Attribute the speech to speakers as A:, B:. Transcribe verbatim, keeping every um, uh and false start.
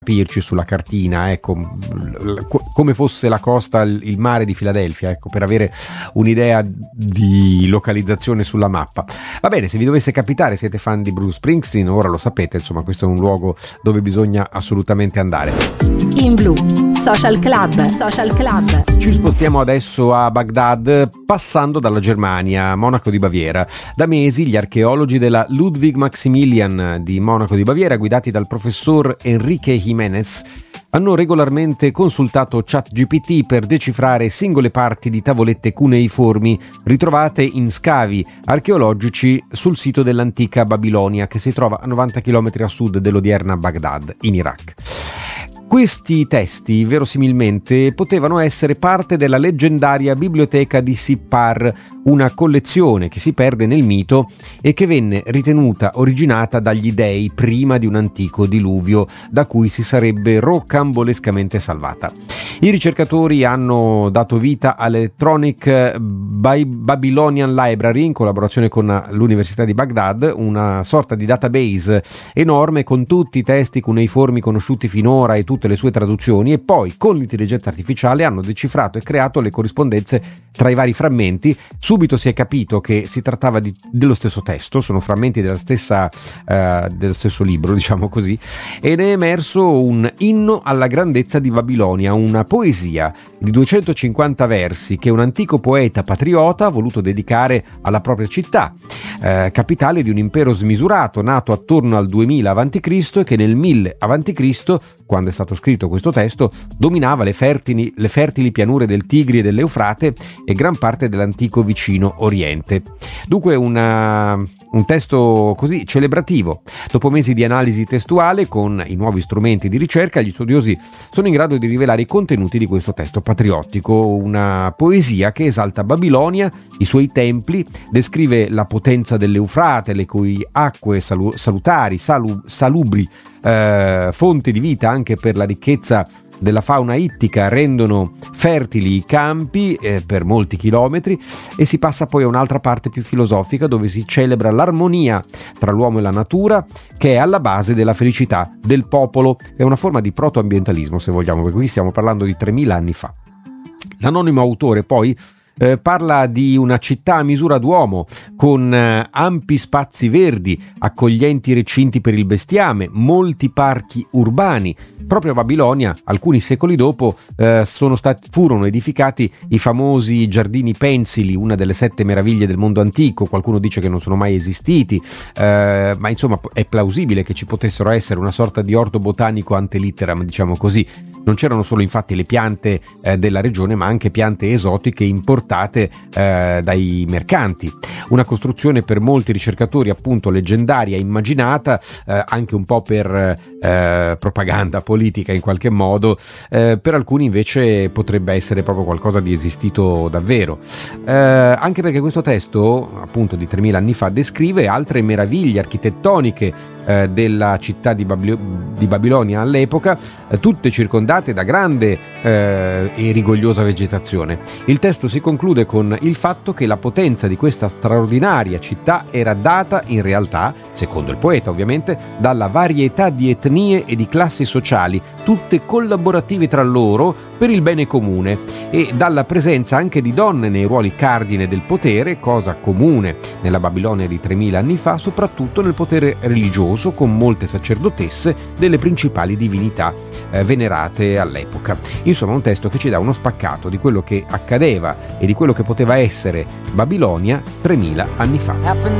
A: capirci sulla cartina, ecco, come fosse la costa, il mare di Filadelfia, ecco, per avere un'idea di localizzazione sulla mappa. Va bene, se vi dovesse capitare, siete fan di Bruce Springsteen, ora lo sapete, insomma, questo è un luogo dove bisogna assolutamente andare.
B: In Blu, Social Club, Social Club.
A: Ci spostiamo adesso a Baghdad, passando dalla Germania, Monaco di Baviera. Da mesi gli archeologi della Ludwig Maximilian di Monaco di Baviera, guidati dal professor Enrique Jiménez, hanno regolarmente consultato ChatGPT per decifrare singole parti di tavolette cuneiformi ritrovate in scavi archeologici sul sito dell'antica Babilonia, che si trova a novanta chilometri a sud dell'odierna Baghdad, in Iraq. Questi testi, verosimilmente, potevano essere parte della leggendaria biblioteca di Sippar, una collezione che si perde nel mito e che venne ritenuta originata dagli dei prima di un antico diluvio, da cui si sarebbe rocambolescamente salvata. I ricercatori hanno dato vita all'Electronic Babylonian Library in collaborazione con l'Università di Baghdad, una sorta di database enorme con tutti i testi cuneiformi conosciuti finora e tutte le sue traduzioni, e poi con l'intelligenza artificiale hanno decifrato e creato le corrispondenze tra i vari frammenti. Subito si è capito che si trattava di, dello stesso testo, sono frammenti della stessa, eh, dello stesso libro, diciamo così, ed è emerso un inno alla grandezza di Babilonia, una poesia di duecentocinquanta versi che un antico poeta patriota ha voluto dedicare alla propria città, eh, capitale di un impero smisurato nato attorno al duemila avanti Cristo e che nel mille avanti Cristo, quando è stato scritto questo testo, dominava le fertili, le fertili pianure del Tigri e dell'Eufrate e gran parte dell'antico vicino Oriente. Dunque una, un testo così celebrativo. Dopo mesi di analisi testuale con i nuovi strumenti di ricerca, gli studiosi sono in grado di rivelare i contenuti di questo testo patriottico, una poesia che esalta Babilonia, i suoi templi, descrive la potenza dell'Eufrate, le cui acque salu- salutari, salu- salubri, eh, fonte di vita anche per la ricchezza della fauna ittica, rendono fertili i campi eh, per molti chilometri, e si passa poi a un'altra parte più filosofica dove si celebra l'armonia tra l'uomo e la natura, che è alla base della felicità del popolo. È una forma di protoambientalismo, se vogliamo, perché qui stiamo parlando di tremila anni fa. L'anonimo autore poi Eh, parla di una città a misura d'uomo, con eh, ampi spazi verdi, accoglienti recinti per il bestiame, molti parchi urbani. Proprio a Babilonia, alcuni secoli dopo, eh, sono stati, furono edificati i famosi giardini pensili, una delle sette meraviglie del mondo antico. Qualcuno dice che non sono mai esistiti, eh, ma insomma è plausibile che ci potessero essere una sorta di orto botanico ante litteram, diciamo così. Non c'erano solo infatti le piante eh, della regione, ma anche piante esotiche importate eh, dai mercanti. Una costruzione per molti ricercatori appunto leggendaria, immaginata, eh, anche un po' per eh, propaganda politica in qualche modo, eh, per alcuni invece potrebbe essere proprio qualcosa di esistito davvero. Eh, anche perché questo testo, appunto di tremila anni fa, descrive altre meraviglie architettoniche eh, della città di, Babilo- di Babilonia all'epoca, eh, tutte circondate da grande eh, e rigogliosa vegetazione. Il testo si conclude con il fatto che la potenza di questa straordinaria città era data in realtà, secondo il poeta ovviamente, dalla varietà di etnie e di classi sociali, tutte collaborative tra loro per il bene comune, e dalla presenza anche di donne nei ruoli cardine del potere, cosa comune nella Babilonia di tremila anni fa, soprattutto nel potere religioso, con molte sacerdotesse delle principali divinità eh, venerate all'epoca. Insomma, un testo che ci dà uno spaccato di quello che accadeva e di quello che poteva essere Babilonia tremila anni fa.